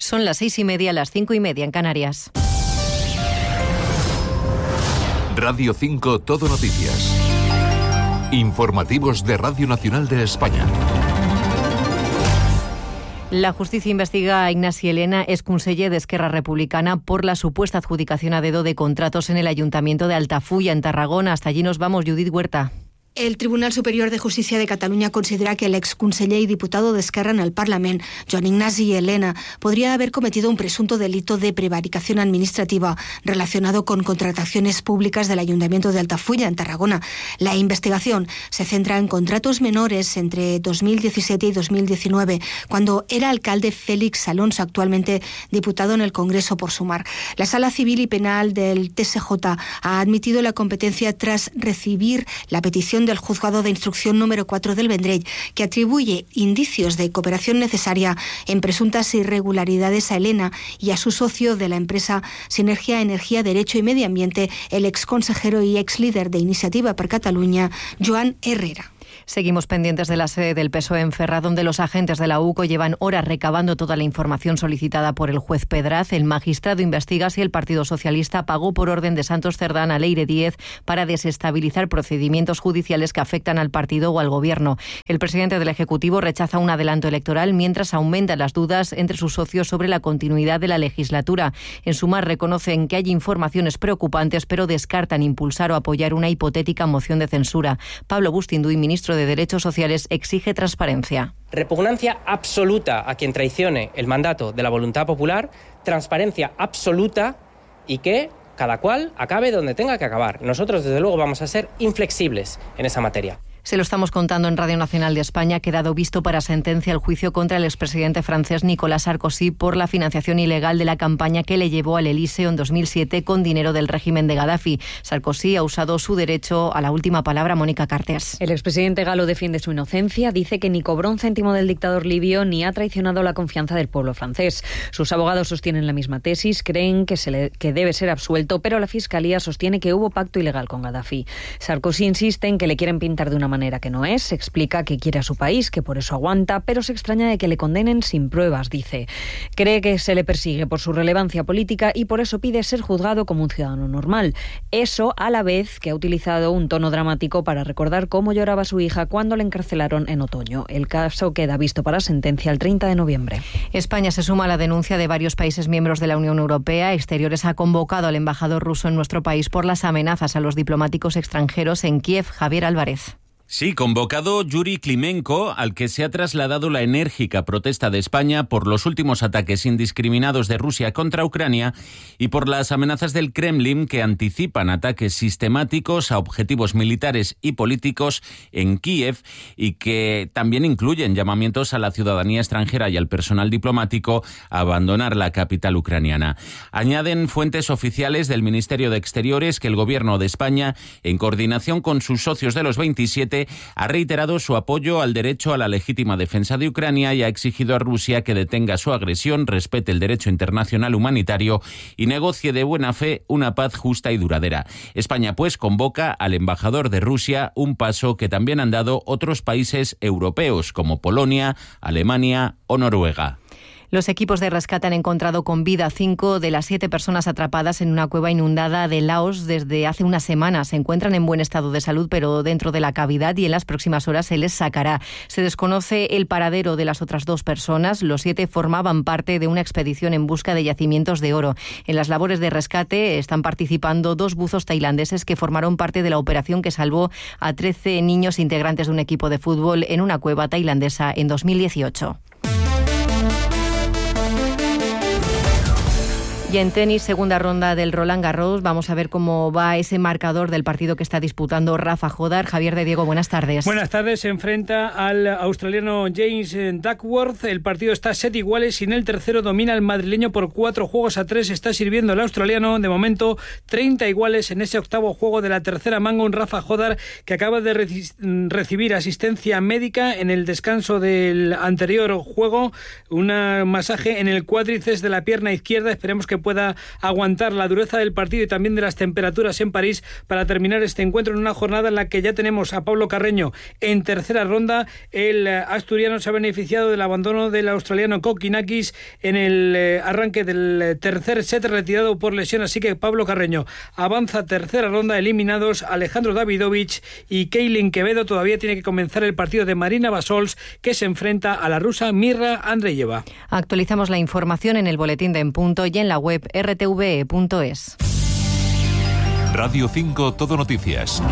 Son las 6:30, las 5:30 en Canarias. Radio 5 Todo Noticias. Informativos de Radio Nacional de España. La justicia investiga a Ignasi Elena, exconseller d'Esquerra Republicana, por la supuesta adjudicación a dedo de contratos en el Ayuntamiento de Altafulla, en Tarragona. Hasta allí nos vamos, Judit Huerta. El Tribunal Superior de Justícia de Catalunya considera que el exconseller y diputado d'Esquerra en el Parlament, Joan Ignasi Elena, podría haber cometido un presunto delito de prevaricación administrativa relacionado con contrataciones públicas del Ayuntamiento de Altafulla, en Tarragona. La investigación se centra en contratos menores entre 2017 y 2019, cuando era alcalde Félix Alonso, actualmente diputado en el Congreso por Sumar. La Sala Civil y Penal del TSJ ha admitido la competencia tras recibir la petición del Juzgado de Instrucción número 4 del Vendrell, que atribuye indicios de cooperación necesaria en presuntas irregularidades a Elena y a su socio de la empresa Sinergia Energía, Derecho y Medio Ambiente, el exconsejero y exlíder de Iniciativa per Catalunya, Joan Herrera. Seguimos pendientes de la sede del PSOE en Ferraz, donde los agentes de la UCO llevan horas recabando toda la información solicitada por el juez Pedraz. El magistrado investiga si el Partido Socialista pagó por orden de Santos Cerdán a Leire Díez para desestabilizar procedimientos judiciales que afectan al partido o al gobierno. El presidente del Ejecutivo rechaza un adelanto electoral, mientras aumentan las dudas entre sus socios sobre la continuidad de la legislatura. En Sumar reconocen que hay informaciones preocupantes, pero descartan impulsar o apoyar una hipotética moción de censura. Pablo Bustinduy, ministro de Derechos Sociales, exige transparencia. Repugnancia absoluta a quien traicione el mandato de la voluntad popular, transparencia absoluta y que cada cual acabe donde tenga que acabar. Nosotros, desde luego, vamos a ser inflexibles en esa materia. Se lo estamos contando en Radio Nacional de España. Ha quedado visto para sentencia el juicio contra el expresidente francés Nicolas Sarkozy por la financiación ilegal de la campaña que le llevó al Elíseo en 2007 con dinero del régimen de Gaddafi. Sarkozy ha usado su derecho a la última palabra. Mónica Cartes. El expresidente galo defiende su inocencia. Dice que ni cobró un céntimo del dictador libio ni ha traicionado la confianza del pueblo francés. Sus abogados sostienen la misma tesis. Creen que debe ser absuelto, pero la Fiscalía sostiene que hubo pacto ilegal con Gaddafi. Sarkozy insiste en que le quieren pintar de una manera que no es, explica que quiere a su país, que por eso aguanta, pero se extraña de que le condenen sin pruebas, dice. Cree que se le persigue por su relevancia política y por eso pide ser juzgado como un ciudadano normal. Eso a la vez que ha utilizado un tono dramático para recordar cómo lloraba su hija cuando le encarcelaron en otoño. El caso queda visto para sentencia el 30 de noviembre. España se suma a la denuncia de varios países miembros de la Unión Europea. Exteriores ha convocado al embajador ruso en nuestro país por las amenazas a los diplomáticos extranjeros en Kiev. Javier Álvarez. Sí, convocado Yuri Klimenko, al que se ha trasladado la enérgica protesta de España por los últimos ataques indiscriminados de Rusia contra Ucrania y por las amenazas del Kremlin que anticipan ataques sistemáticos a objetivos militares y políticos en Kiev y que también incluyen llamamientos a la ciudadanía extranjera y al personal diplomático a abandonar la capital ucraniana. Añaden fuentes oficiales del Ministerio de Exteriores que el Gobierno de España, en coordinación con sus socios de los 27, ha reiterado su apoyo al derecho a la legítima defensa de Ucrania y ha exigido a Rusia que detenga su agresión, respete el derecho internacional humanitario y negocie de buena fe una paz justa y duradera. España, pues, convoca al embajador de Rusia, un paso que también han dado otros países europeos como Polonia, Alemania o Noruega. Los equipos de rescate han encontrado con vida a 5 de las 7 personas atrapadas en una cueva inundada de Laos desde hace una semana. Se encuentran en buen estado de salud, pero dentro de la cavidad, y en las próximas horas se les sacará. Se desconoce el paradero de las otras 2 personas. Los 7 formaban parte de una expedición en busca de yacimientos de oro. En las labores de rescate están participando 2 buzos tailandeses que formaron parte de la operación que salvó a 13 niños integrantes de un equipo de fútbol en una cueva tailandesa en 2018. Y en tenis, segunda ronda del Roland Garros. Vamos a ver cómo va ese marcador del partido que está disputando Rafa Jodar. Javier de Diego, buenas tardes. Buenas tardes. Se enfrenta al australiano James Duckworth. El partido está 7 iguales. Sin el tercero domina el madrileño por 4-3. Está sirviendo el australiano. De momento, 30 iguales en ese octavo juego de la tercera manga. Un Rafa Jodar que acaba de recibir asistencia médica en el descanso del anterior juego. Un masaje en el cuádriceps de la pierna izquierda. Esperemos que pueda aguantar la dureza del partido y también de las temperaturas en París para terminar este encuentro en una jornada en la que ya tenemos a Pablo Carreño en tercera ronda. El asturiano se ha beneficiado del abandono del australiano Kokkinakis en el arranque del tercer set, retirado por lesión, así que Pablo Carreño avanza a tercera ronda. Eliminados Alejandro Davidovich y Keilin Quevedo. Todavía tiene que comenzar el partido de Marina Basols, que se enfrenta a la rusa Mirra Andreeva. Actualizamos la información en el boletín de En Punto y en la web rtve.es. Radio 5 Todo Noticias.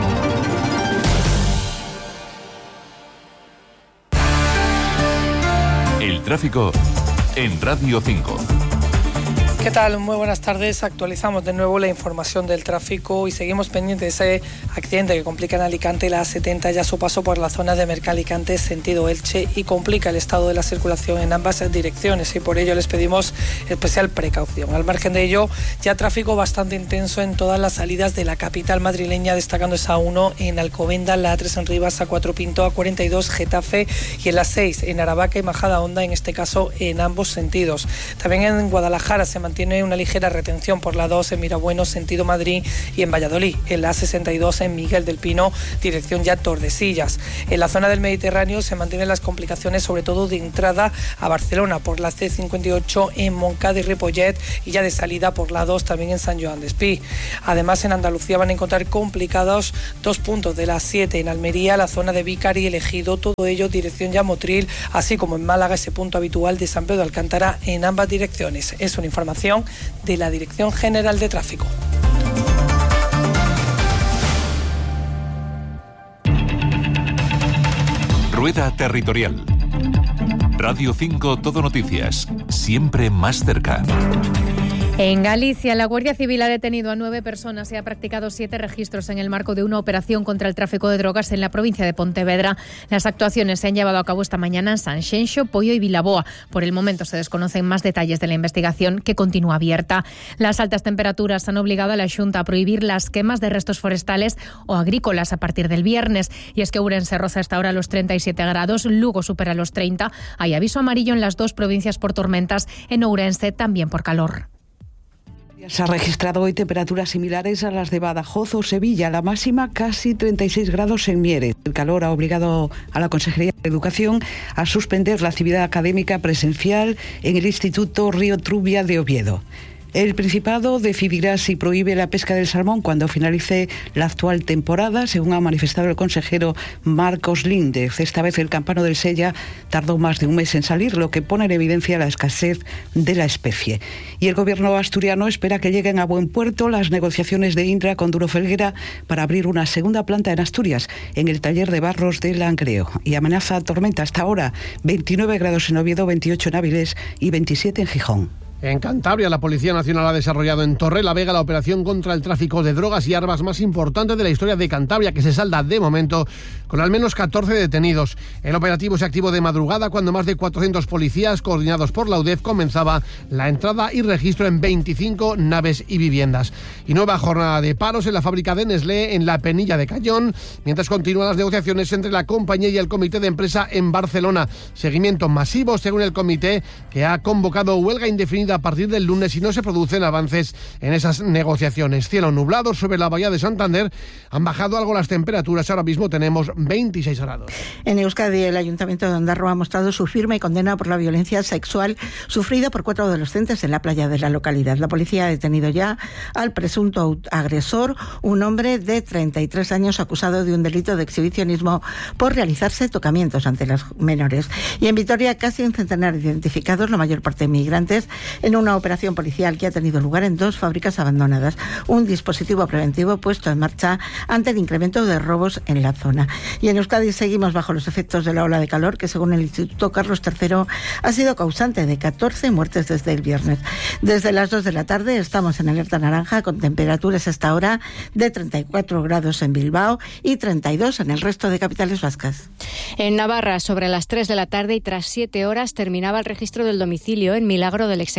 El tráfico en Radio 5. ¿Qué tal? Muy buenas tardes. Actualizamos de nuevo la información del tráfico y seguimos pendientes de ese accidente que complica en Alicante la A70 ya su paso por la zona de Mercalicante sentido Elche y complica el estado de la circulación en ambas direcciones y por ello les pedimos especial precaución. Al margen de ello, ya tráfico bastante intenso en todas las salidas de la capital madrileña, destacando esa A1 en Alcobendas, la A3 en Rivas, A4 Pinto, A42 Getafe y en la 6 en Aravaca y Majadahonda, en este caso en ambos sentidos. También en Guadalajara se mantiene una ligera retención por la 2 en Mirabueno, sentido Madrid, y en Valladolid, en la A62 en Miguel del Pino, dirección ya Tordesillas. En la zona del Mediterráneo se mantienen las complicaciones, sobre todo de entrada a Barcelona por la C58 en Montcada y Ripollet y ya de salida por la 2 también en San Joan Despí. Además, en Andalucía van a encontrar complicados 2 puntos de la 7 en Almería, la zona de Vícar y El Ejido, todo ello dirección ya Motril, así como en Málaga ese punto habitual de San Pedro de Alcántara en ambas direcciones. Es una información de la Dirección General de Tráfico. Rueda Territorial. Radio 5 Todo Noticias. Siempre más cerca. En Galicia, la Guardia Civil ha detenido a 9 personas y ha practicado 7 registros en el marco de una operación contra el tráfico de drogas en la provincia de Pontevedra. Las actuaciones se han llevado a cabo esta mañana en Sanxenxo, Poio y Vilaboa. Por el momento se desconocen más detalles de la investigación, que continúa abierta. Las altas temperaturas han obligado a la Xunta a prohibir las quemas de restos forestales o agrícolas a partir del viernes. Y es que Ourense roza hasta ahora los 37 grados, Lugo supera los 30. Hay aviso amarillo en las 2 provincias por tormentas, en Ourense también por calor. Se ha registrado hoy temperaturas similares a las de Badajoz o Sevilla, la máxima casi 36 grados en Mieres. El calor ha obligado a la Consejería de Educación a suspender la actividad académica presencial en el Instituto Río Trubia de Oviedo. El Principado decidirá si prohíbe la pesca del salmón cuando finalice la actual temporada, según ha manifestado el consejero Marcos Líndez. Esta vez el campano del Sella tardó más de un mes en salir, lo que pone en evidencia la escasez de la especie. Y el gobierno asturiano espera que lleguen a buen puerto las negociaciones de Indra con Duro Felguera para abrir una segunda planta en Asturias, en el taller de barros de Langreo. Y amenaza tormenta hasta ahora, 29 grados en Oviedo, 28 en Áviles y 27 en Gijón. En Cantabria, la Policía Nacional ha desarrollado en Torrelavega la operación contra el tráfico de drogas y armas más importante de la historia de Cantabria, que se salda de momento con al menos 14 detenidos. El operativo se activó de madrugada cuando más de 400 policías, coordinados por la UDEF, comenzaba la entrada y registro en 25 naves y viviendas. Y nueva jornada de paros en la fábrica de Nestlé en la Penilla de Cayón, mientras continúan las negociaciones entre la compañía y el comité de empresa en Barcelona. Seguimiento masivo, según el comité, que ha convocado huelga indefinida a partir del lunes si no se producen avances en esas negociaciones. Cielo nublado sobre la bahía de Santander. Han bajado algo las temperaturas. Ahora mismo tenemos 26 grados. En Euskadi, el Ayuntamiento de Ondarroa ha mostrado su firme condena por la violencia sexual sufrida por 4 adolescentes en la playa de la localidad. La policía ha detenido ya al presunto agresor, un hombre de 33 años acusado de un delito de exhibicionismo por realizarse tocamientos ante los menores. Y en Vitoria, casi un centenar de identificados, la mayor parte inmigrantes, en una operación policial que ha tenido lugar en 2 fábricas abandonadas. Un dispositivo preventivo puesto en marcha ante el incremento de robos en la zona. Y en Euskadi seguimos bajo los efectos de la ola de calor que, según el Instituto Carlos III, ha sido causante de 14 muertes desde el viernes. Desde las 2 de la tarde estamos en alerta naranja con temperaturas hasta ahora de 34 grados en Bilbao y 32 en el resto de capitales vascas. En Navarra, sobre las 3 de la tarde y tras 7 horas, terminaba el registro del domicilio en Milagro del exsecretario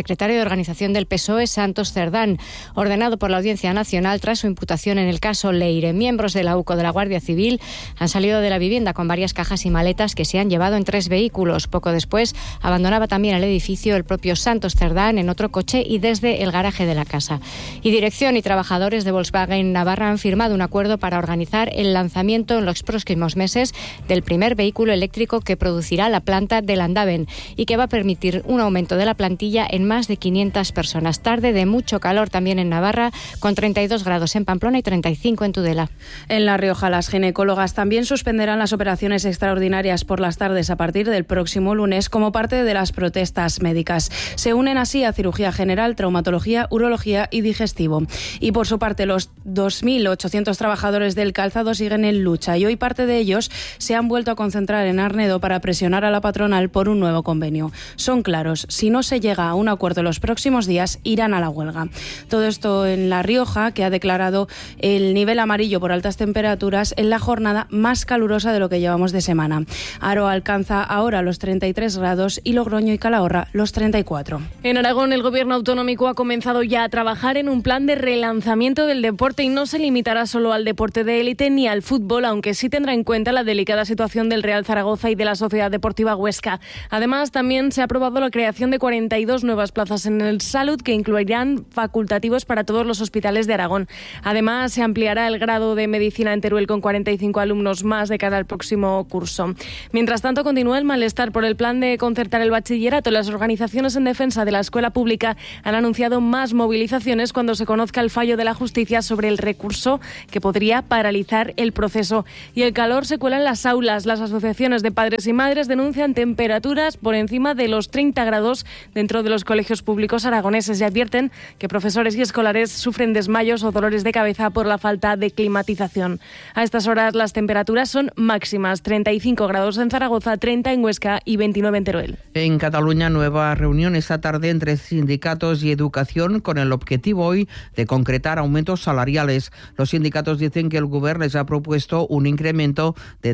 secretario de Organización del PSOE, Santos Cerdán, ordenado por la Audiencia Nacional tras su imputación en el caso Leire. Miembros de la UCO de la Guardia Civil han salido de la vivienda con varias cajas y maletas que se han llevado en 3 vehículos. Poco después abandonaba también el edificio el propio Santos Cerdán en otro coche y desde el garaje de la casa. Y dirección y trabajadores de Volkswagen Navarra han firmado un acuerdo para organizar el lanzamiento en los próximos meses del primer vehículo eléctrico que producirá la planta de Landaven y que va a permitir un aumento de la plantilla en más de 500 personas. Tarde de mucho calor también en Navarra, con 32 grados en Pamplona y 35 en Tudela. En La Rioja, las ginecólogas también suspenderán las operaciones extraordinarias por las tardes a partir del próximo lunes como parte de las protestas médicas. Se unen así a cirugía general, traumatología, urología y digestivo. Y por su parte, los 2.800 trabajadores del calzado siguen en lucha y hoy parte de ellos se han vuelto a concentrar en Arnedo para presionar a la patronal por un nuevo convenio. Son claros, si no se llega a un acuerdo los próximos días, irán a la huelga. Todo esto en La Rioja, que ha declarado el nivel amarillo por altas temperaturas en la jornada más calurosa de lo que llevamos de semana. Haro alcanza ahora los 33 grados y Logroño y Calahorra los 34. En Aragón, el gobierno autonómico ha comenzado ya a trabajar en un plan de relanzamiento del deporte y no se limitará solo al deporte de élite ni al fútbol, aunque sí tendrá en cuenta la delicada situación del Real Zaragoza y de la Sociedad Deportiva Huesca. Además, también se ha aprobado la creación de 42 nuevas plazas en el Salud que incluirán facultativos para todos los hospitales de Aragón. Además, se ampliará el grado de medicina en Teruel con 45 alumnos más de cara al próximo curso. Mientras tanto, continúa el malestar por el plan de concertar el bachillerato. Las organizaciones en defensa de la escuela pública han anunciado más movilizaciones cuando se conozca el fallo de la justicia sobre el recurso que podría paralizar el proceso. Y el calor se cuela en las aulas. Las asociaciones de padres y madres denuncian temperaturas por encima de los 30 grados dentro de los colegios públicos aragoneses y advierten que profesores y escolares sufren desmayos o dolores de cabeza por la falta de climatización. A estas horas las temperaturas son máximas: 35 grados en Zaragoza, 30 en Huesca y 29 en Teruel. En Cataluña, nueva reunión esta tarde entre sindicatos y educación con el objetivo hoy de concretar aumentos salariales. Los sindicatos dicen que el Gobierno les ha propuesto un incremento de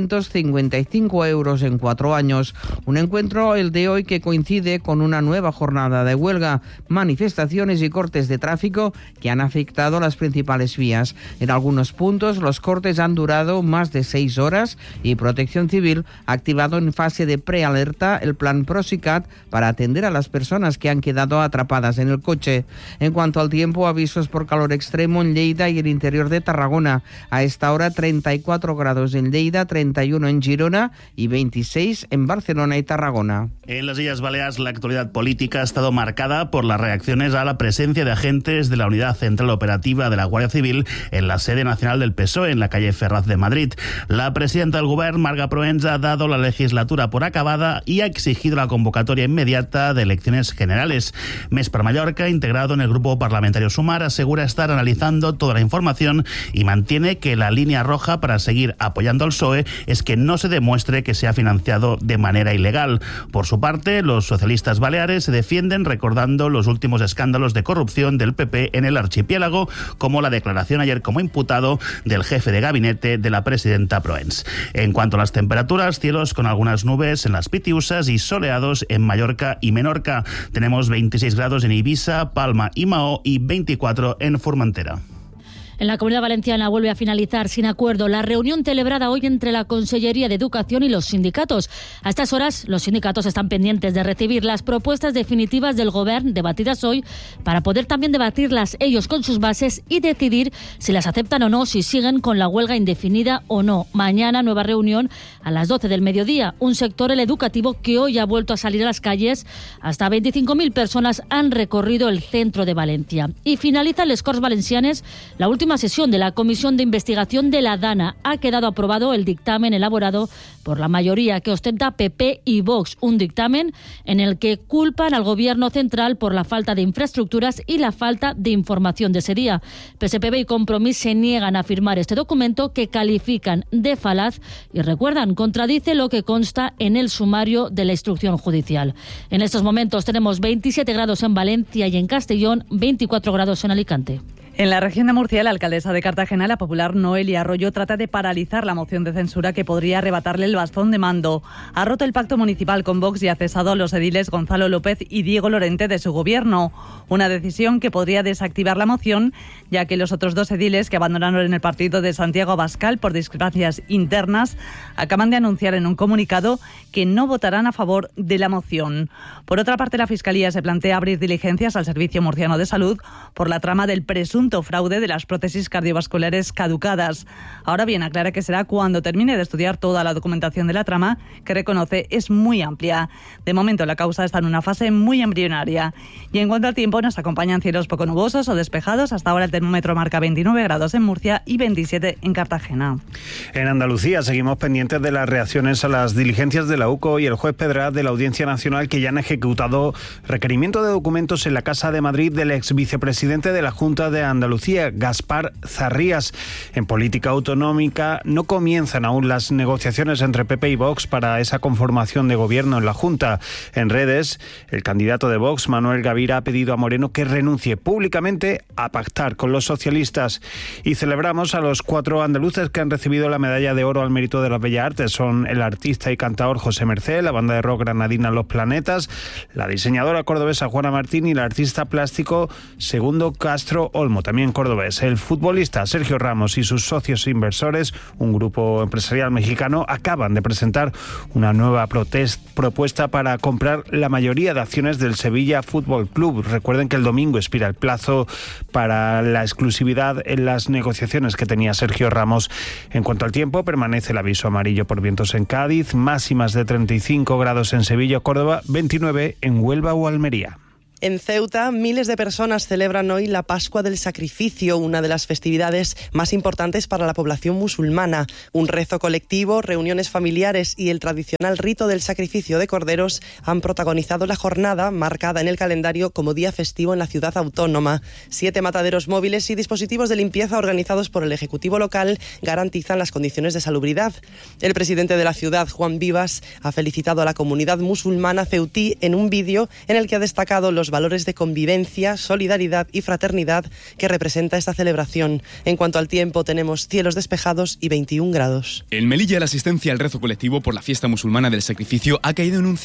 355 euros en 4 años. Un encuentro, el de hoy, que coincide con una nueva jornada de huelga, manifestaciones y cortes de tráfico que han afectado las principales vías. En algunos puntos los cortes han durado más de 6 horas y Protección Civil ha activado en fase de prealerta el plan Prosicat para atender a las personas que han quedado atrapadas en el coche. En cuanto al tiempo, avisos por calor extremo en Lleida y el interior de Tarragona. A esta hora 34 grados en Lleida, 31 en Girona y 26 en Barcelona y Tarragona. En las Islas Baleares, la actualidad política ha estado marcada por las reacciones a la presencia de agentes de la Unidad Central Operativa de la Guardia Civil en la sede nacional del PSOE, en la calle Ferraz de Madrid. La presidenta del Gobierno, Marga Proença, ha dado la legislatura por acabada y ha exigido la convocatoria inmediata de elecciones generales. Més per Mallorca, integrado en el grupo parlamentario Sumar, asegura estar analizando toda la información y mantiene que la línea roja para seguir apoyando al PSOE es que no se demuestre que se ha financiado de manera ilegal. Por su parte, los socialistas baleares se defienden recordando los últimos escándalos de corrupción del PP en el archipiélago, como la declaración ayer como imputado del jefe de gabinete de la presidenta Proenç. En cuanto a las temperaturas, cielos con algunas nubes en las Pitiusas y soleados en Mallorca y Menorca. Tenemos 26 grados en Ibiza, Palma y Mahó y 24 en Formentera. En la Comunidad Valenciana vuelve a finalizar sin acuerdo la reunión celebrada hoy entre la Consellería de Educación y los sindicatos. A estas horas, los sindicatos están pendientes de recibir las propuestas definitivas del Gobierno debatidas hoy para poder también debatirlas ellos con sus bases y decidir si las aceptan o no, si siguen con la huelga indefinida o no. Mañana, nueva reunión a las 12 del mediodía. Un sector, el educativo, que hoy ha vuelto a salir a las calles. Hasta 25.000 personas han recorrido el centro de Valencia. Y finaliza el Corts Valencianes, la última sesión de la Comisión de Investigación de la DANA. Ha quedado aprobado el dictamen elaborado por la mayoría que ostenta PP y Vox, un dictamen en el que culpan al Gobierno central por la falta de infraestructuras y la falta de información de ese día. PSPB y Compromís se niegan a firmar este documento que califican de falaz y recuerdan, contradice lo que consta en el sumario de la instrucción judicial. En estos momentos tenemos 27 grados en Valencia y en Castellón, 24 grados en Alicante. En la región de Murcia, la alcaldesa de Cartagena, la popular Noelia Arroyo, trata de paralizar la moción de censura que podría arrebatarle el bastón de mando. Ha roto el pacto municipal con Vox y ha cesado a los ediles Gonzalo López y Diego Lorente de su gobierno. Una decisión que podría desactivar la moción, ya que los otros dos ediles que abandonaron el partido de Santiago Abascal por discrepancias internas acaban de anunciar en un comunicado que no votarán a favor de la moción. Por otra parte, la Fiscalía se plantea abrir diligencias al Servicio Murciano de Salud por la trama del presunto fraude de las prótesis cardiovasculares caducadas. Ahora bien, aclara que será cuando termine de estudiar toda la documentación de la trama, que reconoce es muy amplia. De momento, la causa está en una fase muy embrionaria. Y en cuanto al tiempo, nos acompañan cielos poco nubosos o despejados. Hasta ahora el termómetro marca 29 grados en Murcia y 27 en Cartagena. En Andalucía seguimos pendientes de las reacciones a las diligencias de la UCO y el juez Pedraz de la Audiencia Nacional, que ya han ejecutado requerimiento de documentos en la Casa de Madrid del ex vicepresidente de la Junta de Andalucía, Gaspar Zarrías. En política autonómica no comienzan aún las negociaciones entre PP y Vox para esa conformación de gobierno en la Junta. En redes, el candidato de Vox, Manuel Gavira, ha pedido a Moreno que renuncie públicamente a pactar con los socialistas. Y celebramos a los 4 andaluces que han recibido la medalla de oro al mérito de las bellas artes. Son el artista y cantador José Mercé, la banda de rock granadina Los Planetas, la diseñadora cordobesa Juana Martín y el artista plástico Segundo Castro Olmo, también cordobés. El futbolista Sergio Ramos y sus socios inversores, un grupo empresarial mexicano, acaban de presentar una nueva propuesta para comprar la mayoría de acciones del Sevilla Fútbol Club. Recuerden que el domingo expira el plazo para la exclusividad en las negociaciones que tenía Sergio Ramos. En cuanto al tiempo, permanece el aviso amarillo por vientos en Cádiz, máximas de 35 grados en Sevilla o Córdoba, 29 en Huelva o Almería. En Ceuta, miles de personas celebran hoy la Pascua del Sacrificio, una de las festividades más importantes para la población musulmana. Un rezo colectivo, reuniones familiares y el tradicional rito del sacrificio de corderos han protagonizado la jornada, marcada en el calendario como día festivo en la ciudad autónoma. 7 mataderos móviles y dispositivos de limpieza organizados por el Ejecutivo local garantizan las condiciones de salubridad. El presidente de la ciudad, Juan Vivas, ha felicitado a la comunidad musulmana ceutí en un vídeo en el que ha destacado los valores de convivencia, solidaridad y fraternidad que representa esta celebración. En cuanto al tiempo, tenemos cielos despejados y 21 grados. En Melilla, la asistencia al rezo colectivo por la fiesta musulmana del sacrificio ha caído en un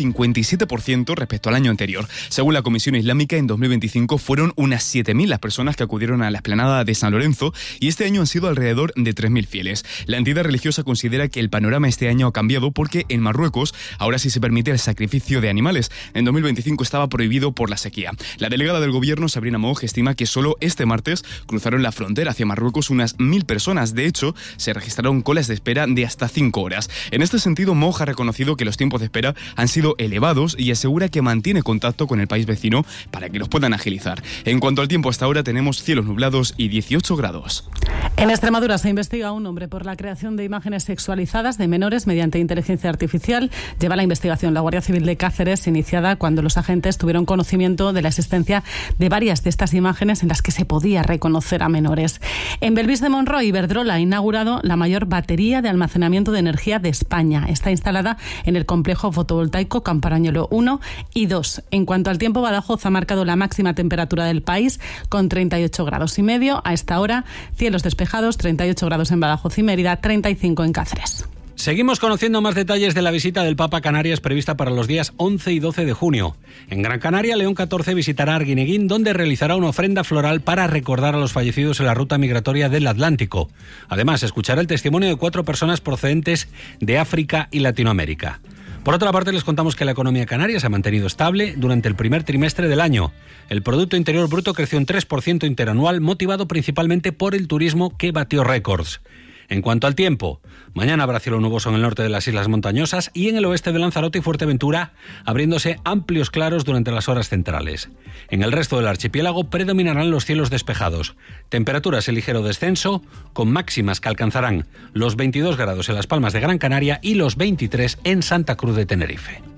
57% respecto al año anterior. Según la Comisión Islámica, en 2025 fueron unas 7.000 las personas que acudieron a la explanada de San Lorenzo y este año han sido alrededor de 3.000 fieles. La entidad religiosa considera que el panorama este año ha cambiado porque en Marruecos ahora sí se permite el sacrificio de animales. En 2025 estaba prohibido por la sequía. La delegada del gobierno, Sabrina Mooj, estima que solo este martes cruzaron la frontera hacia Marruecos unas 1.000 personas. De hecho, se registraron colas de espera de hasta 5 horas. En este sentido, Mooj ha reconocido que los tiempos de espera han sido elevados y asegura que mantiene contacto con el país vecino para que los puedan agilizar. En cuanto al tiempo, hasta ahora tenemos cielos nublados y 18 grados. En Extremadura se investiga a un hombre por la creación de imágenes sexualizadas de menores mediante inteligencia artificial. Lleva la investigación la Guardia Civil de Cáceres, iniciada cuando los agentes tuvieron conocimiento de la existencia de varias de estas imágenes en las que se podía reconocer a menores. En Belvis de Monroy, Iberdrola ha inaugurado la mayor batería de almacenamiento de energía de España. Está instalada en el complejo fotovoltaico Camparañolo 1 y 2. En cuanto al tiempo, Badajoz ha marcado la máxima temperatura del país con 38 grados y medio. A esta hora, cielos despejados, 38 grados en Badajoz y Mérida, 35 en Cáceres. Seguimos conociendo más detalles de la visita del Papa a Canarias prevista para los días 11 y 12 de junio. En Gran Canaria, León XIV visitará Arguineguín, donde realizará una ofrenda floral para recordar a los fallecidos en la ruta migratoria del Atlántico. Además, escuchará el testimonio de 4 personas procedentes de África y Latinoamérica. Por otra parte, les contamos que la economía canaria se ha mantenido estable durante el primer trimestre del año. El Producto Interior Bruto creció un 3% interanual, motivado principalmente por el turismo, que batió récords. En cuanto al tiempo, mañana habrá cielo nuboso en el norte de las islas montañosas y en el oeste de Lanzarote y Fuerteventura, abriéndose amplios claros durante las horas centrales. En el resto del archipiélago predominarán los cielos despejados. Temperaturas en ligero descenso, con máximas que alcanzarán los 22 grados en Las Palmas de Gran Canaria y los 23 en Santa Cruz de Tenerife.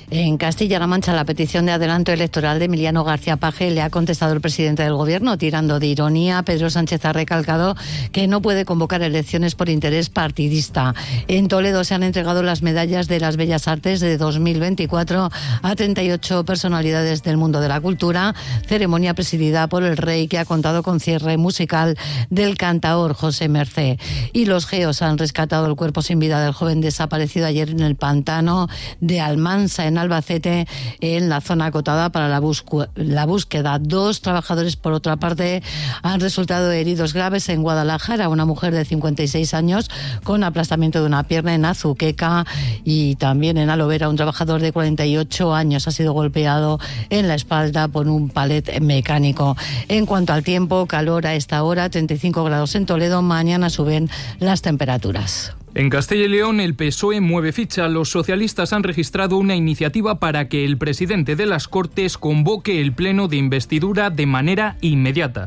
En Castilla-La Mancha, la petición de adelanto electoral de Emiliano García Paje le ha contestado el presidente del Gobierno, tirando de ironía. Pedro Sánchez ha recalcado que no puede convocar elecciones por interés partidista. En Toledo se han entregado las medallas de las Bellas Artes de 2024 a 38 personalidades del mundo de la cultura, ceremonia presidida por el rey, que ha contado con cierre musical del cantaor José Mercé. Y los GEOS han rescatado el cuerpo sin vida del joven desaparecido ayer en el pantano de Almansa, en Albacete, en la zona acotada para la búsqueda. 2 trabajadores, por otra parte, han resultado heridos graves en Guadalajara. Una mujer de 56 años con aplastamiento de una pierna en Azuqueca, y también en Alovera un trabajador de 48 años ha sido golpeado en la espalda por un palet mecánico. En cuanto al tiempo, calor a esta hora, 35 grados en Toledo. Mañana suben las temperaturas. En Castilla y León, el PSOE mueve ficha. Los socialistas han registrado una iniciativa para que el presidente de las Cortes convoque el pleno de investidura de manera inmediata,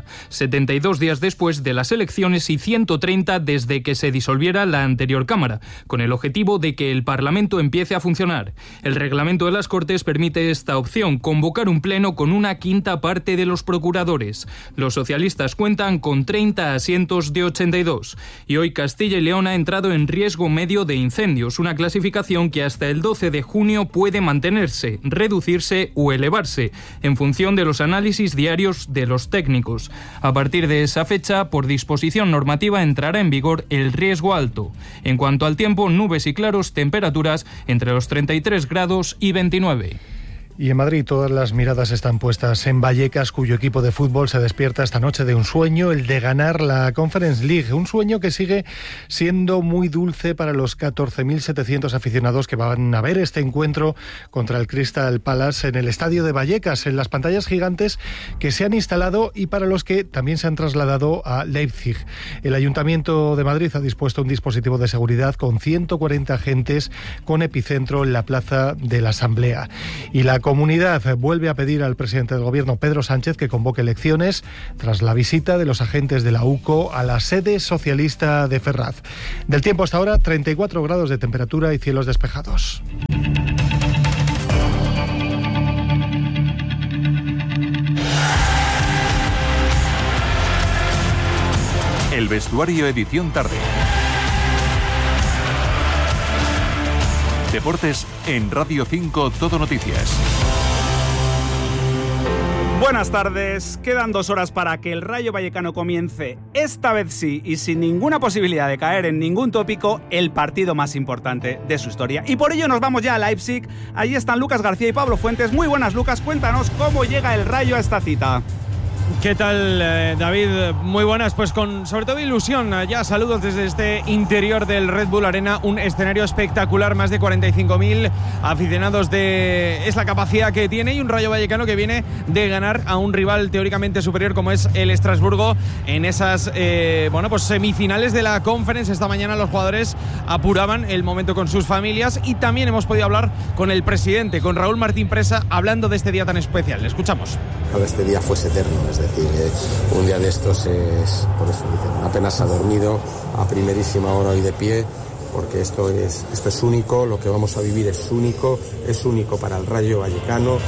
72 días después de las elecciones y 130 desde que se disolviera la anterior Cámara, con el objetivo de que el Parlamento empiece a funcionar. El reglamento de las Cortes permite esta opción, convocar un pleno con una quinta parte de los procuradores. Los socialistas cuentan con 30 asientos de 82. Y hoy Castilla y León ha entrado en riesgo medio de incendios, una clasificación que hasta el 12 de junio puede mantenerse, reducirse o elevarse, en función de los análisis diarios de los técnicos. A partir de esa fecha, por disposición normativa, entrará en vigor el riesgo alto. En cuanto al tiempo, nubes y claros, temperaturas entre los 33 grados y 29. Y en Madrid todas las miradas están puestas en Vallecas, cuyo equipo de fútbol se despierta esta noche de un sueño, el de ganar la Conference League. Un sueño que sigue siendo muy dulce para los 14.700 aficionados que van a ver este encuentro contra el Crystal Palace en el estadio de Vallecas, en las pantallas gigantes que se han instalado y para los que también se han trasladado a Leipzig. El Ayuntamiento de Madrid ha dispuesto un dispositivo de seguridad con 140 agentes con epicentro en la Plaza de la Asamblea. Y la comunidad vuelve a pedir al presidente del Gobierno, Pedro Sánchez, que convoque elecciones tras la visita de los agentes de la UCO a la sede socialista de Ferraz. Del tiempo hasta ahora, 34 grados de temperatura y cielos despejados. El vestuario edición tarde. Deportes en Radio 5 Todo Noticias. Buenas tardes, quedan 2 horas para que el Rayo Vallecano comience, esta vez sí y sin ninguna posibilidad de caer en ningún tópico, el partido más importante de su historia. Y por ello nos vamos ya a Leipzig. Allí están Lucas García y Pablo Fuentes. Muy buenas, Lucas, cuéntanos cómo llega el Rayo a esta cita. ¿Qué tal, David? Muy buenas, pues con sobre todo ilusión. Ya saludos desde este interior del Red Bull Arena, un escenario espectacular, más de 45.000 aficionados es la capacidad que tiene, y un Rayo Vallecano que viene de ganar a un rival teóricamente superior como es el Estrasburgo en esas semifinales de la Conference. Esta mañana los jugadores apuraban el momento con sus familias y también hemos podido hablar con el presidente, con Raúl Martín Presa, hablando de este día tan especial. Le escuchamos. Este día fuese eterno, es decir, un día de estos es, por eso dicen, apenas ha dormido, a primerísima hora hoy de pie, porque esto es único, lo que vamos a vivir es único para el Rayo Vallecano.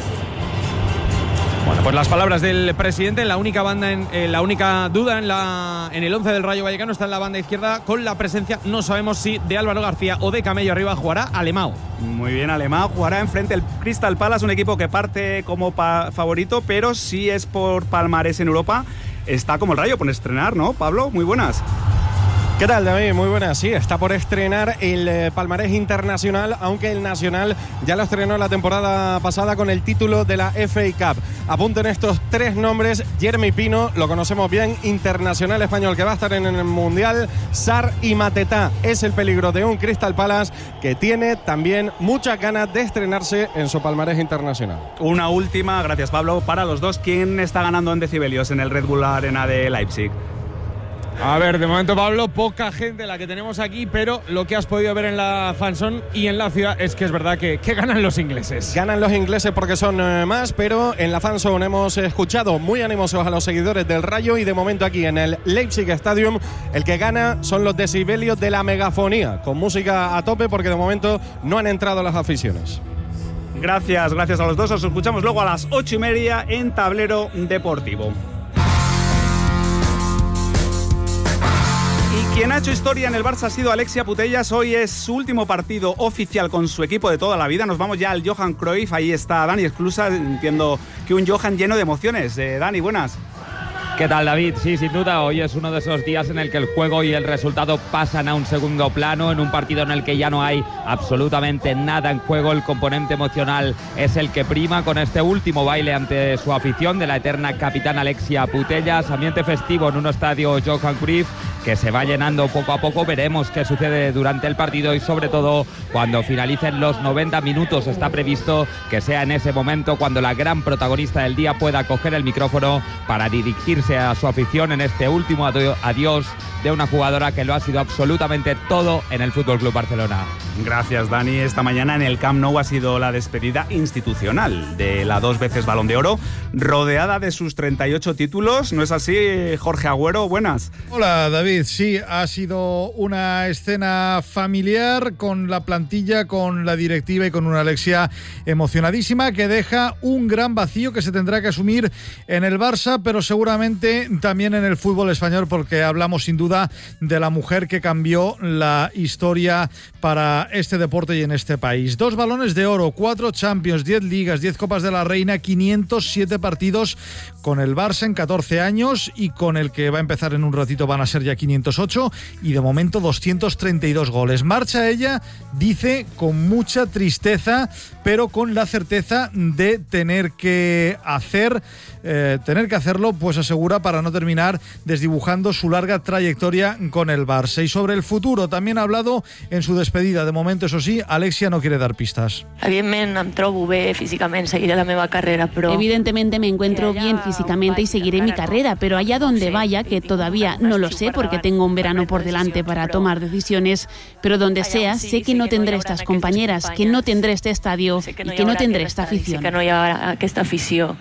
Bueno, pues las palabras del presidente. La única duda en el 11 del Rayo Vallecano está en la banda izquierda, con la presencia, no sabemos si de Álvaro García o de Camello. Arriba jugará Alemão. Muy bien, Alemão jugará enfrente del Crystal Palace, un equipo que parte como favorito, pero si es por palmarés en Europa, está como el Rayo por estrenar, ¿no, Pablo? Muy buenas. ¿Qué tal, David? Muy buenas. Sí, está por estrenar el palmarés internacional, aunque el nacional ya lo estrenó la temporada pasada con el título de la FA Cup. Apunten estos 3 nombres: Jeremy Pino, lo conocemos bien, internacional español que va a estar en el Mundial; Sarr y Mateta. Es el peligro de un Crystal Palace que tiene también muchas ganas de estrenarse en su palmarés internacional. Una última, gracias Pablo, para los dos. ¿Quién está ganando en decibelios en el Red Bull Arena de Leipzig? A ver, de momento, Pablo, poca gente la que tenemos aquí, pero lo que has podido ver en la fanzone y en la ciudad es que es verdad que ganan los ingleses. Ganan los ingleses porque son más, pero en la fanzone hemos escuchado muy animosos a los seguidores del Rayo, y de momento aquí en el Leipzig Stadium el que gana son los decibelios de la megafonía, con música a tope, porque de momento no han entrado las aficiones. Gracias a los dos. Os escuchamos luego a las 8:30 en Tablero Deportivo. Quien ha hecho historia en el Barça ha sido Alexia Putellas. Hoy es su último partido oficial con su equipo de toda la vida. Nos vamos ya al Johan Cruyff. Ahí está Dani Esclusa. Entiendo que un Johan lleno de emociones. Dani, buenas. ¿Qué tal, David? Sí, sin duda, hoy es uno de esos días en el que el juego y el resultado pasan a un segundo plano, en un partido en el que ya no hay absolutamente nada en juego. El componente emocional es el que prima con este último baile ante su afición de la eterna capitana Alexia Putellas. Ambiente festivo en un estadio Johan Cruyff que se va llenando poco a poco. Veremos qué sucede durante el partido y sobre todo cuando finalicen los 90 minutos. Está previsto que sea en ese momento cuando la gran protagonista del día pueda coger el micrófono para dirigirse a su afición en este último adiós de una jugadora que lo ha sido absolutamente todo en el FC Barcelona. Gracias, Dani. Esta mañana en el Camp Nou ha sido la despedida institucional de la 2 veces Balón de Oro, rodeada de sus 38 títulos. ¿No es así, Jorge Agüero? Buenas. Hola, David. Sí, ha sido una escena familiar con la plantilla, con la directiva y con una Alexia emocionadísima que deja un gran vacío que se tendrá que asumir en el Barça, pero seguramente también en el fútbol español, porque hablamos sin duda de la mujer que cambió la historia para este deporte y en este país. 2 balones de oro, 4 Champions, 10 ligas, 10 Copas de la Reina, 507 partidos con el Barça en 14 años y con el que va a empezar en un ratito van a ser ya 508 y de momento 232 goles. Marcha ella, dice, con mucha tristeza, pero con la certeza de tener que hacerlo, pues asegura, para no terminar desdibujando su larga trayectoria con el Barça. Y sobre el futuro también ha hablado en su despedida. De momento, eso sí, Alexia no quiere dar pistas. Evidentment em trobo bé físicament, seguiré la meva carrera, però... Evidentemente me encuentro bien físicamente y seguiré mi carrera, pero allá donde vaya, que todavía no lo sé porque tengo un verano por delante para tomar decisiones, pero donde sea, sé que no tendré estas compañeras, que no tendré este estadio y que no tendré esta afición. Que no hi haurà aquesta afició.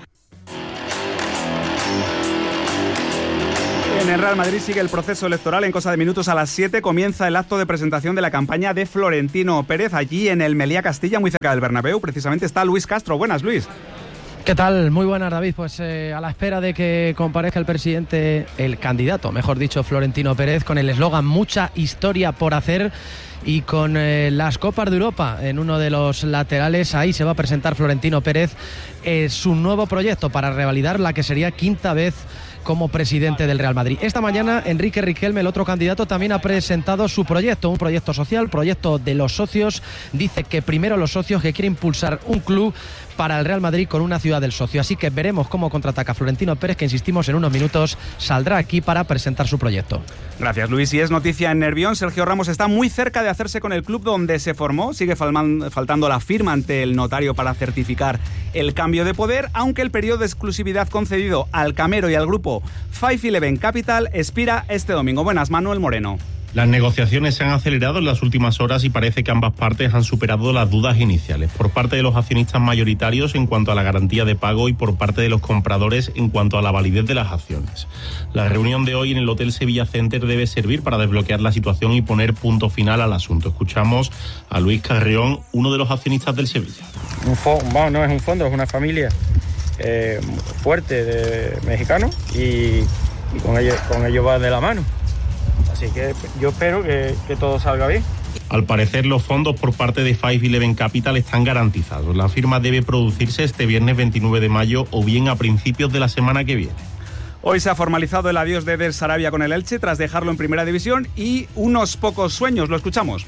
En el Real Madrid sigue el proceso electoral. En cosa de minutos, a las 7 comienza el acto de presentación de la campaña de Florentino Pérez. Allí en el Meliá Castilla, muy cerca del Bernabéu, precisamente está Luis Castro. Buenas, Luis. ¿Qué tal? Muy buenas, David. Pues a la espera de que comparezca el candidato, mejor dicho, Florentino Pérez, con el eslogan "Mucha historia por hacer", y con las Copas de Europa en uno de los laterales. Ahí se va a presentar Florentino Pérez su nuevo proyecto para revalidar la que sería 5ª vez como presidente del Real Madrid. Esta mañana Enrique Riquelme, el otro candidato, también ha presentado su proyecto, un proyecto social, proyecto de los socios. Dice que primero los socios, que quiere impulsar un club para el Real Madrid con una ciudad del socio. Así que veremos cómo contraataca Florentino Pérez, que insistimos en unos minutos saldrá aquí para presentar su proyecto. Gracias, Luis. Y es noticia en Nervión. Sergio Ramos está muy cerca de hacerse con el club donde se formó. Sigue faltando la firma ante el notario para certificar el cambio de poder, aunque el periodo de exclusividad concedido al Camero y al grupo 511 Capital expira este domingo. Buenas, Manuel Moreno. Las negociaciones se han acelerado en las últimas horas y parece que ambas partes han superado las dudas iniciales. Por parte de los accionistas mayoritarios en cuanto a la garantía de pago y por parte de los compradores en cuanto a la validez de las acciones. La reunión de hoy en el Hotel Sevilla Center debe servir para desbloquear la situación y poner punto final al asunto. Escuchamos a Luis Carrión, uno de los accionistas del Sevilla. No es un fondo, es una familia fuerte de mexicanos y con ellos va de la mano. Así que yo espero que todo salga bien. Al parecer, los fondos por parte de 511 Capital están garantizados. La firma debe producirse este viernes 29 de mayo o bien a principios de la semana que viene. Hoy se ha formalizado el adiós de Eder Sarabia con el Elche tras dejarlo en primera división y unos pocos sueños. Lo escuchamos.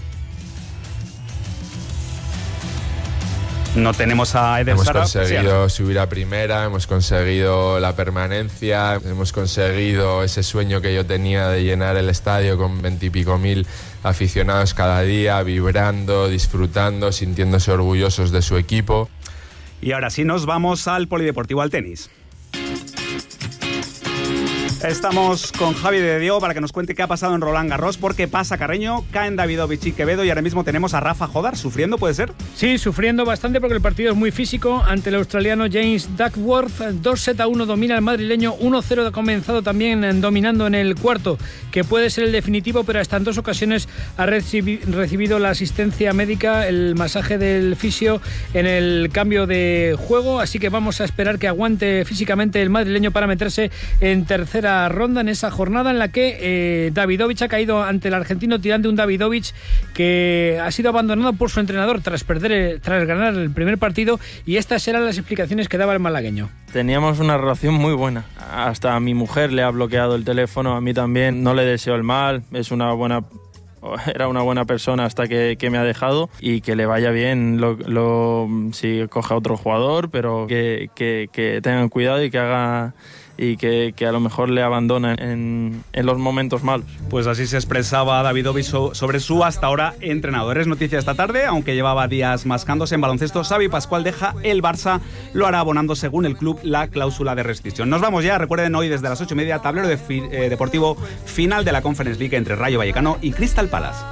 No tenemos a Eder Sarabia. Hemos conseguido subir a primera, hemos conseguido la permanencia, hemos conseguido ese sueño que yo tenía de llenar el estadio con 20 y pico mil aficionados cada día, vibrando, disfrutando, sintiéndose orgullosos de su equipo. Y ahora sí nos vamos al polideportivo, al tenis. Estamos con Javi de Diego para que nos cuente qué ha pasado en Roland Garros, porque pasa Carreño, caen Davidovich y Quevedo y ahora mismo tenemos a Rafa Jodar sufriendo, ¿puede ser? Sí, sufriendo bastante porque el partido es muy físico ante el australiano James Duckworth. 2-1 domina el madrileño, 1-0 ha comenzado también dominando en el cuarto, que puede ser el definitivo, pero hasta en 2 ocasiones ha recibido la asistencia médica, el masaje del fisio en el cambio de juego, así que vamos a esperar que aguante físicamente el madrileño para meterse en tercera ronda en esa jornada en la que Davidovich ha caído ante el argentino Tirante, un Davidovich que ha sido abandonado por su entrenador tras ganar el primer partido, y estas eran las explicaciones que daba el malagueño. Teníamos una relación muy buena, hasta a mi mujer le ha bloqueado el teléfono, a mí también, no le deseo el mal, era una buena persona hasta que me ha dejado, y que le vaya bien si coge a otro jugador, pero que tengan cuidado y que haga y que a lo mejor le abandonan en los momentos malos. Pues así se expresaba Davidovich sobre su hasta ahora entrenador. Es noticia esta tarde, aunque llevaba días mascándose en baloncesto. Xavi Pascual deja el Barça, lo hará abonando según el club la cláusula de rescisión. Nos vamos ya, recuerden hoy desde las 8:30, tablero deportivo final de la Conference League entre Rayo Vallecano y Crystal Palace.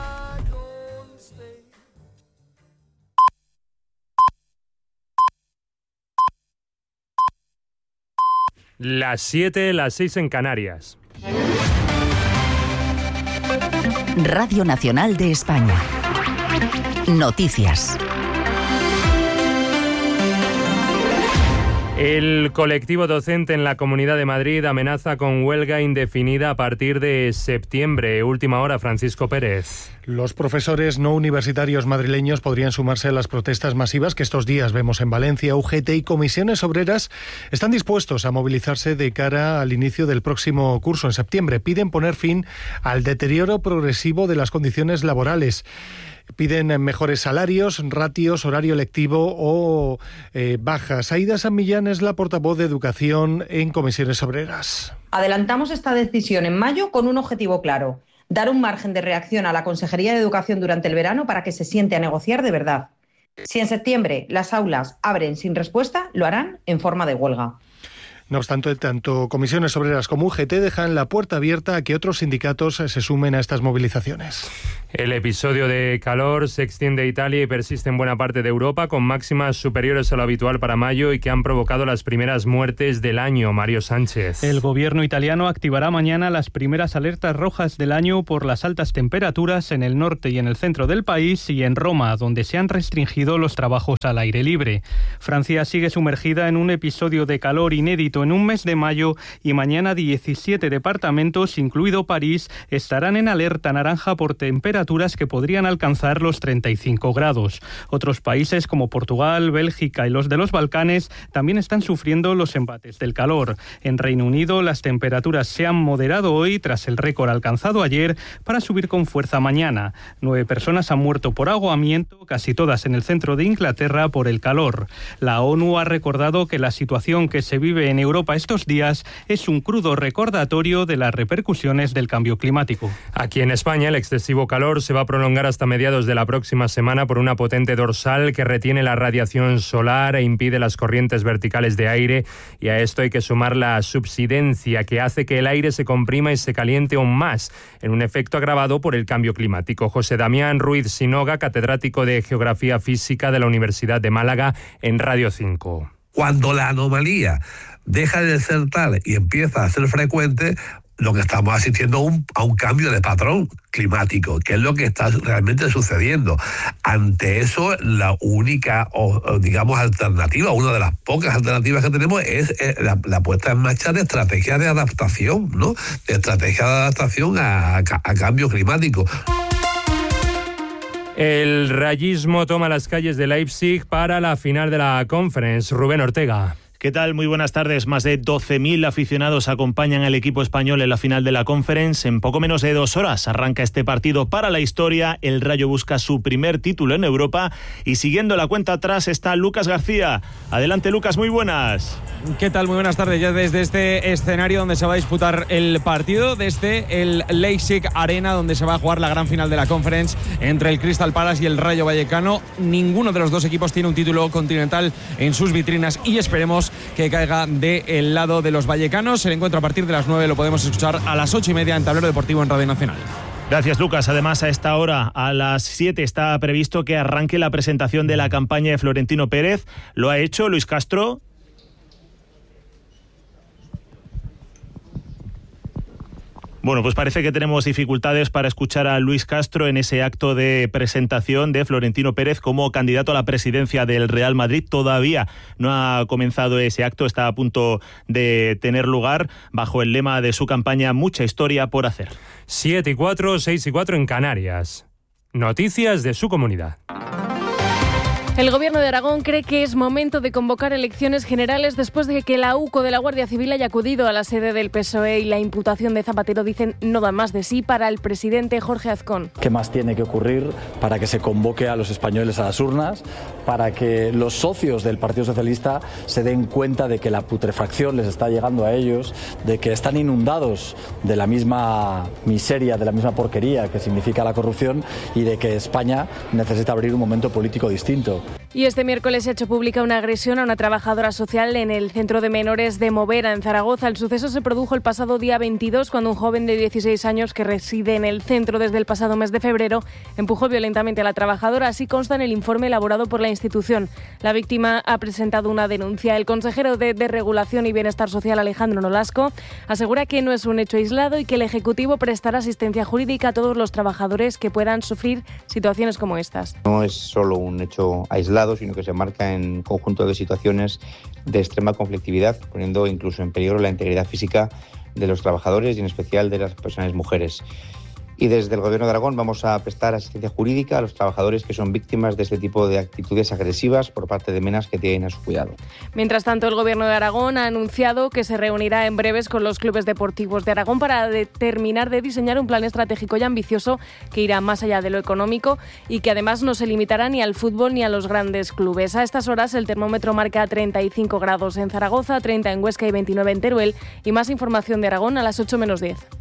Las 7, las 6 en Canarias. Radio Nacional de España. Noticias. El colectivo docente en la Comunidad de Madrid amenaza con huelga indefinida a partir de septiembre. Última hora, Francisco Pérez. Los profesores no universitarios madrileños podrían sumarse a las protestas masivas que estos días vemos en Valencia. UGT y comisiones obreras están dispuestos a movilizarse de cara al inicio del próximo curso en septiembre. Piden poner fin al deterioro progresivo de las condiciones laborales. Piden mejores salarios, ratios, horario lectivo o bajas. Aída San Millán es la portavoz de Educación en Comisiones Obreras. Adelantamos esta decisión en mayo con un objetivo claro: dar un margen de reacción a la Consejería de Educación durante el verano para que se siente a negociar de verdad. Si en septiembre las aulas abren sin respuesta, lo harán en forma de huelga. No obstante, tanto Comisiones Obreras como UGT dejan la puerta abierta a que otros sindicatos se sumen a estas movilizaciones. El episodio de calor se extiende a Italia y persiste en buena parte de Europa, con máximas superiores a lo habitual para mayo y que han provocado las primeras muertes del año. Mario Sánchez. El gobierno italiano activará mañana las primeras alertas rojas del año por las altas temperaturas en el norte y en el centro del país, y en Roma, donde se han restringido los trabajos al aire libre. Francia sigue sumergida en un episodio de calor inédito en un mes de mayo, y mañana 17 departamentos, incluido París, estarán en alerta naranja por temperaturas que podrían alcanzar los 35 grados. Otros países como Portugal, Bélgica y los de los Balcanes también están sufriendo los embates del calor. En Reino Unido las temperaturas se han moderado hoy tras el récord alcanzado ayer, para subir con fuerza mañana. 9 personas han muerto por ahogamiento, casi todas en el centro de Inglaterra, por el calor. La ONU ha recordado que la situación que se vive en Europa estos días es un crudo recordatorio de las repercusiones del cambio climático. Aquí en España el excesivo calor se va a prolongar hasta mediados de la próxima semana por una potente dorsal que retiene la radiación solar e impide las corrientes verticales de aire, y a esto hay que sumar la subsidencia, que hace que el aire se comprima y se caliente aún más, en un efecto agravado por el cambio climático. José Damián Ruiz Sinoga, catedrático de Geografía Física de la Universidad de Málaga, en Radio 5. Cuando la anomalía deja de ser tal y empieza a ser frecuente, lo que estamos asistiendo a un cambio de patrón climático, que es lo que está realmente sucediendo. Ante eso, la única, digamos, alternativa, una de las pocas alternativas que tenemos es la puesta en marcha de estrategias de adaptación, ¿no? De estrategias de adaptación a cambio climático. El rayismo toma las calles de Leipzig para la final de la Conference. Rubén Ortega. ¿Qué tal? Muy buenas tardes. Más de 12.000 aficionados acompañan al equipo español en la final de la Conference. En poco menos de 2 horas arranca este partido para la historia. El Rayo busca su primer título en Europa y siguiendo la cuenta atrás está Lucas García. Adelante, Lucas, muy buenas. ¿Qué tal? Muy buenas tardes. Ya desde este escenario donde se va a disputar el partido, desde el Leipzig Arena, donde se va a jugar la gran final de la Conference entre el Crystal Palace y el Rayo Vallecano. Ninguno de los dos equipos tiene un título continental en sus vitrinas y esperemos esperemos que caiga del lado de los vallecanos. El encuentro a partir de las 9 lo podemos escuchar a las 8:30 en Tablero Deportivo en Radio Nacional. Gracias, Lucas. Además, a esta hora, a las 7, está previsto que arranque la presentación de la campaña de Florentino Pérez. Lo ha hecho Luis Castro. Bueno, pues parece que tenemos dificultades para escuchar a Luis Castro en ese acto de presentación de Florentino Pérez como candidato a la presidencia del Real Madrid. Todavía no ha comenzado ese acto, está a punto de tener lugar bajo el lema de su campaña: mucha historia por hacer. 7:04, 6:04 en Canarias. Noticias de su comunidad. El Gobierno de Aragón cree que es momento de convocar elecciones generales después de que la UCO de la Guardia Civil haya acudido a la sede del PSOE y la imputación de Zapatero, dicen, no da más de sí para el presidente Jorge Azcón. ¿Qué más tiene que ocurrir para que se convoque a los españoles a las urnas, para que los socios del Partido Socialista se den cuenta de que la putrefacción les está llegando a ellos, de que están inundados de la misma miseria, de la misma porquería que significa la corrupción, y de que España necesita abrir un momento político distinto? Y este miércoles se ha hecho pública una agresión a una trabajadora social en el centro de menores de Movera, en Zaragoza. El suceso se produjo el pasado día 22, cuando un joven de 16 años que reside en el centro desde el pasado mes de febrero empujó violentamente a la trabajadora. Así consta en el informe elaborado por la institución. La víctima ha presentado una denuncia. El consejero de Desregulación y Bienestar Social, Alejandro Nolasco, asegura que no es un hecho aislado y que el Ejecutivo prestará asistencia jurídica a todos los trabajadores que puedan sufrir situaciones como estas. No es solo un hecho aislado, sino que se marca en un conjunto de situaciones de extrema conflictividad, poniendo incluso en peligro la integridad física de los trabajadores y en especial de las personas mujeres. Y desde el Gobierno de Aragón vamos a prestar asistencia jurídica a los trabajadores que son víctimas de este tipo de actitudes agresivas por parte de menas que tienen a su cuidado. Mientras tanto, el Gobierno de Aragón ha anunciado que se reunirá en breves con los clubes deportivos de Aragón para terminar de diseñar un plan estratégico y ambicioso que irá más allá de lo económico y que además no se limitará ni al fútbol ni a los grandes clubes. A estas horas el termómetro marca 35 grados en Zaragoza, 30 en Huesca y 29 en Teruel. Y más información de Aragón a las 8 menos 10.